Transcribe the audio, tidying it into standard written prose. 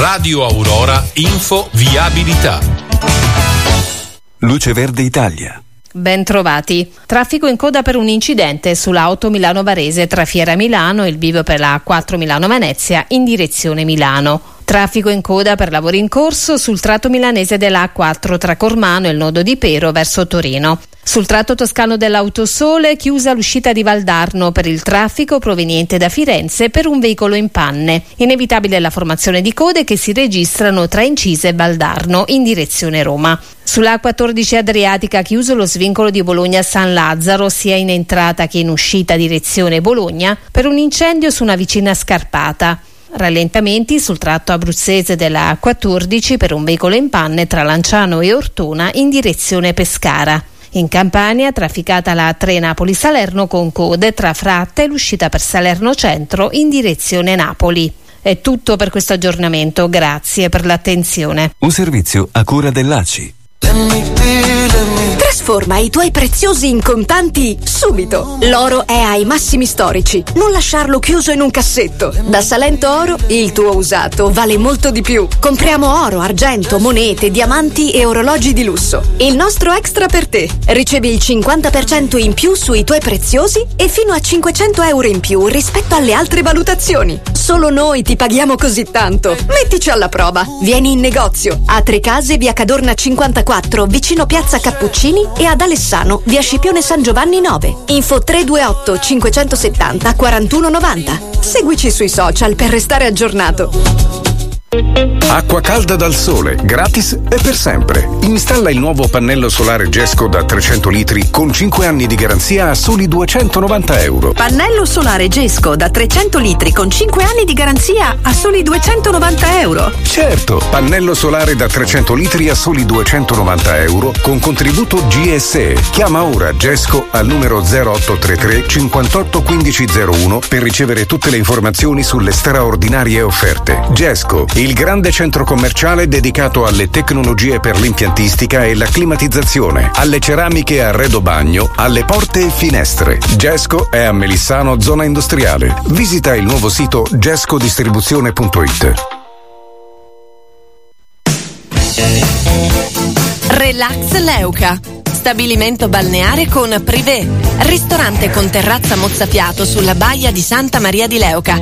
Radio Aurora Info Viabilità. Luce Verde Italia. Ben trovati. Traffico in coda per un incidente sulla 8 Milano-Varese tra Fiera Milano e il bivio per la 4 Milano-Venezia in direzione Milano. Traffico in coda per lavori in corso sul tratto milanese della A4 tra Cormano e il nodo di Pero verso Torino. Sul tratto toscano dell'Autosole chiusa l'uscita di Valdarno per il traffico proveniente da Firenze per un veicolo in panne. Inevitabile la formazione di code che si registrano tra Incise e Valdarno in direzione Roma. Sulla A14 Adriatica chiuso lo svincolo di Bologna-San Lazzaro sia in entrata che in uscita direzione Bologna per un incendio su una vicina scarpata. Rallentamenti sul tratto abruzzese della A14 per un veicolo in panne tra Lanciano e Ortona in direzione Pescara. In Campania trafficata la A3 Napoli-Salerno con code tra Fratta e l'uscita per Salerno Centro in direzione Napoli. È tutto per questo aggiornamento, grazie per l'attenzione. Un servizio a cura dell'ACI. Trasforma i tuoi preziosi in contanti subito. L'oro è ai massimi storici. Non lasciarlo chiuso in un cassetto. Da Salento Oro il tuo usato vale molto di più. Compriamo oro, argento, monete, diamanti e orologi di lusso. Il nostro extra per te. Ricevi il 50% in più sui tuoi preziosi e fino a 500 euro in più rispetto alle altre valutazioni. Solo noi ti paghiamo così tanto. Mettici alla prova. Vieni in negozio a Trecase, via Cadorna 54, vicino Piazza Cappuccini, e ad Alessano, via Scipione San Giovanni 9. Info 328 570 4190. Seguici sui social per restare aggiornato. Acqua calda dal sole, gratis e per sempre. Installa il nuovo pannello solare Gesco da 300 litri con 5 anni di garanzia a soli 290 euro. Pannello solare Gesco da 300 litri con 5 anni di garanzia a soli 290 euro. Certo, pannello solare da 300 litri a soli 290 euro con contributo GSE. Chiama ora Gesco al numero 0833 58 1501 per ricevere tutte le informazioni sulle straordinarie offerte. Gesco, il grande centro commerciale dedicato alle tecnologie per l'impiantistica e la climatizzazione, alle ceramiche a arredo bagno, alle porte e finestre. Gesco è a Melissano, zona industriale. Visita il nuovo sito gescodistribuzione.it. Relax Leuca. Stabilimento balneare con privé, ristorante con terrazza mozzafiato sulla baia di Santa Maria di Leuca,